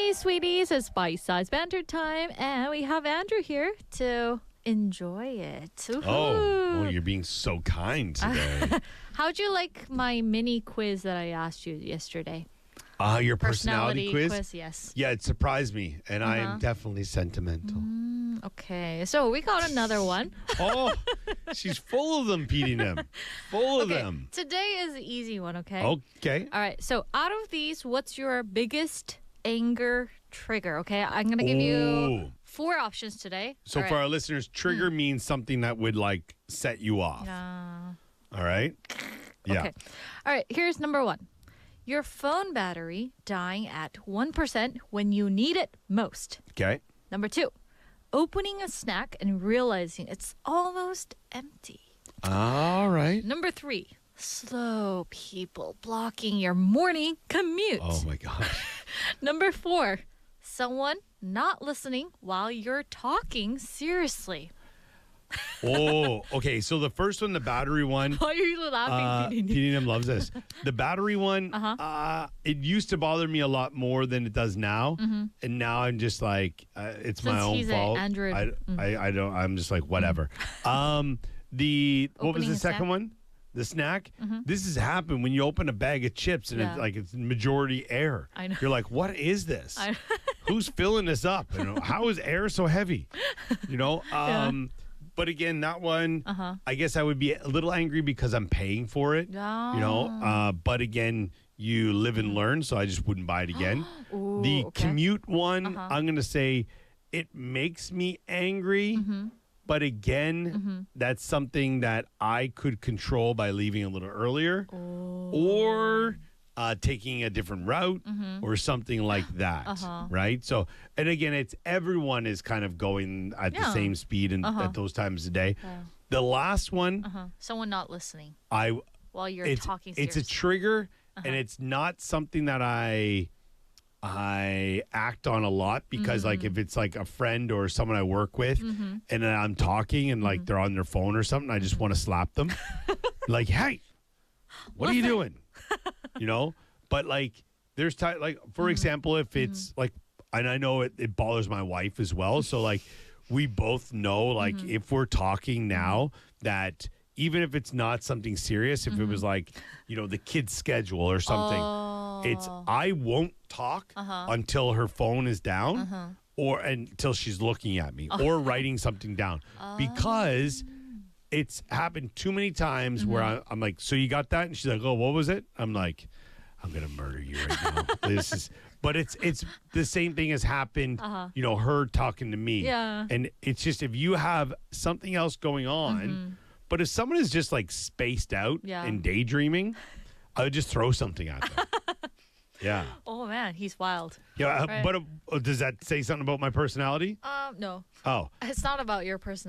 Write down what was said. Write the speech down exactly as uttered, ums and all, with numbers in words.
Hey, sweeties, it's Bite Size Banter time, and we have Andrew here to enjoy it. Woohoo. Oh, well, you're being so kind today. How'd you like my mini quiz that I asked you yesterday? Ah, uh, your personality, Personality quiz? quiz, yes. Yeah, it surprised me, and I Uh-huh. am definitely sentimental. Mm, okay, so we got another one. Oh, she's full of them, Petey Nim. Full of Okay, them. today is the easy one, okay? Okay. All right, so out of these, what's your biggest anger trigger, okay? I'm going to give you Ooh. four options today. So All for right. our listeners, trigger means something that would like set you off. Yeah. All right? Yeah. Okay. All right, here's number one. Your phone battery dying at one percent when you need it most. Okay. Number two, opening a snack and realizing it's almost empty. All right. Number three, slow people blocking your morning commute. Oh my gosh. Number four, someone not listening while you're talking seriously. Oh, okay. So the first one, the battery one. Why are you laughing, Uh, Petey? Petey Nim loves this. The battery one, Uh-huh. uh, it used to bother me a lot more than it does now, and now I'm just like, uh, it's my Since own he's an fault. Android- I, mm. I, I don't. I'm just like whatever. um, the what was Opening the a second snack? one? The snack. This has happened when you open a bag of chips and Yeah. it's like it's majority air. I know. You're like, what is this? I- Who's filling this up? You know, how is air so heavy? You know. Um, But again, that one, Uh-huh. I guess I would be a little angry because I'm paying for it. Yeah. You know, uh, but again, you live and learn, so I just wouldn't buy it again. Ooh, the okay. commute one, Uh-huh. I'm going to say it makes me angry. Mm-hmm. But again, that's something that I could control by leaving a little earlier or uh, taking a different route or something like that. Mm-hmm. Uh-huh. Right. So, and again, it's everyone is kind of going at the Yeah. same speed and Uh-huh. at those times a day. Yeah. The last one, Uh-huh. Someone not listening I while you're it's talking it's seriously. a trigger, and Uh-huh. it's not something that I I act on a lot because like Mm-hmm. if it's like a friend or someone I work with, and then I'm talking and Mm-hmm. like they're on their phone or something, I just want to slap them, like, hey, what are you doing? You know, but like there's time like for Mm-hmm. example, if it's like, and I know it, it bothers my wife as well, so like we both know like Mm-hmm. if we're talking now that even if it's not something serious, if it was like, you know, the kid's schedule or something, it's Oh. I won't talk Uh-huh. until her phone is down Uh-huh. or until she's looking at me or writing something down because it's happened too many times where Mm-hmm. I, I'm like, so you got that? And she's like, oh, what was it? I'm like, I'm gonna murder you right now. This is, but it's it's the same thing has happened. Uh-huh. You know, her talking to me. Yeah. And it's just if you have something else going on, but if someone is just like spaced out Yeah. and daydreaming, I would just throw something at them. Yeah. Oh man, he's wild. Yeah. uh, Right. But uh, does that say something about my personality? Um, no, Oh. it's not about your personality.